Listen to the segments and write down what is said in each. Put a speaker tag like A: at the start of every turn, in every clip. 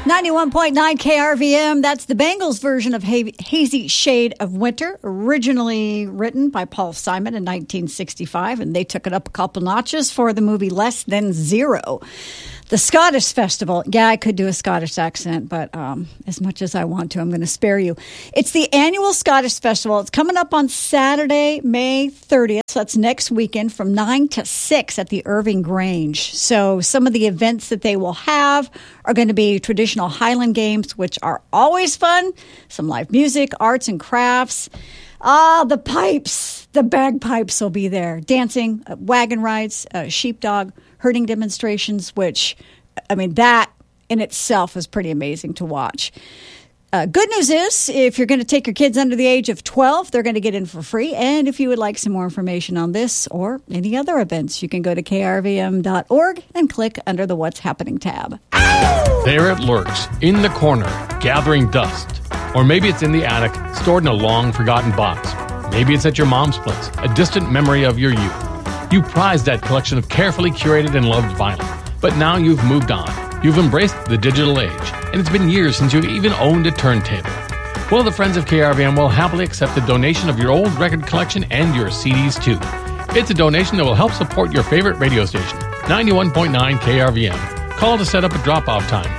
A: 91.9 KRVM. That's the Bangles version of Hazy Shade of Winter, originally written by Paul Simon in 1965, and they took it up a couple notches for the movie Less Than Zero. The Scottish Festival. Yeah, I could do a Scottish accent, but as much as I want to, I'm going to spare you. It's the annual Scottish Festival. It's coming up on Saturday, May 30th. So that's next weekend from 9 to 6 at the Irving Grange. So some of the events that they will have are going to be traditional Highland games, which are always fun. Some live music, arts and crafts. The pipes, the bagpipes will be there. Dancing, wagon rides, sheepdog herding demonstrations, which, I mean, that in itself is pretty amazing to watch. Good news is, if you're going to take your kids under the age of 12, they're going to get in for free. And if you would like some more information on this or any other events, you can go to krvm.org and click under the What's Happening tab.
B: There it lurks, in the corner, gathering dust. Or maybe it's in the attic, stored in a long-forgotten box. Maybe it's at your mom's place, a distant memory of your youth. You prized that collection of carefully curated and loved vinyl. But now you've moved on. You've embraced the digital age, and it's been years since you've even owned a turntable. Well, the Friends of KRVM will happily accept the donation of your old record collection and your CDs, too. It's a donation that will help support your favorite radio station, 91.9 KRVM. Call to set up a drop-off time,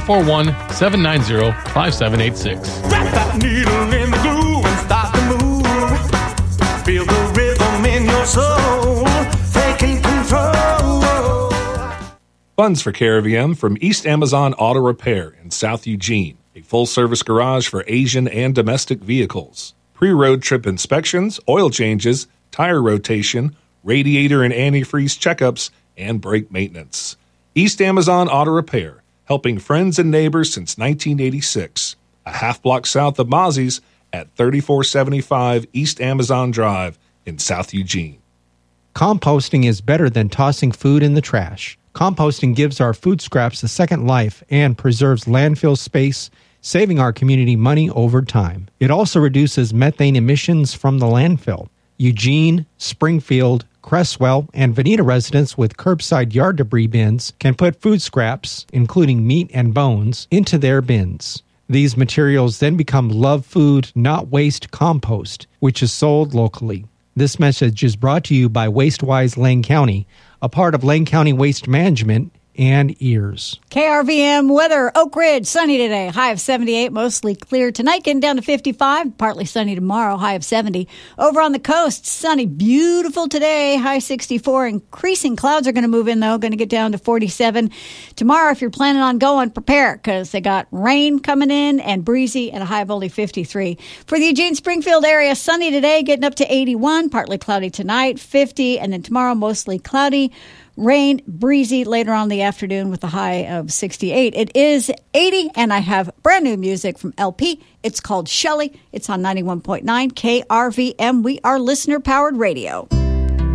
B: 541-790-5786.
C: Wrap that needle in the glue and start to move. Feel the rhythm in your soul, taking control.
D: Funds for KRVM from East Amazon Auto Repair in South Eugene, a full-service garage for Asian and domestic vehicles. Pre-road trip inspections, oil changes, tire rotation, radiator and antifreeze checkups, and brake maintenance. East Amazon Auto Repair, helping friends and neighbors since 1986. A half block south of Mozzie's at 3475 East Amazon Drive in South Eugene.
E: Composting is better than tossing food in the trash. Composting gives our food scraps a second life and preserves landfill space, saving our community money over time. It also reduces methane emissions from the landfill. Eugene, Springfield, Cresswell, and Veneta residents with curbside yard debris bins can put food scraps, including meat and bones, into their bins. These materials then become Love Food, Not Waste compost, which is sold locally. This message is brought to you by WasteWise Lane County, a part of Lane County Waste Management and EARS.
A: KRVM weather, Oak Ridge, sunny today, high of 78, mostly clear tonight, getting down to 55, partly sunny tomorrow, high of 70. Over on the coast, sunny, beautiful today, high 64. Increasing clouds are going to move in, though, going to get down to 47. Tomorrow, if you're planning on going, prepare, because they got rain coming in and breezy and a high of only 53. For the Eugene-Springfield area, sunny today, getting up to 81, partly cloudy tonight, 50, and then tomorrow, mostly cloudy. Rain, breezy later on in the afternoon with a high of 68. It is 80, and I have brand new music from LP. It's called Shelley. It's on 91.9 KRVM. We are listener-powered radio.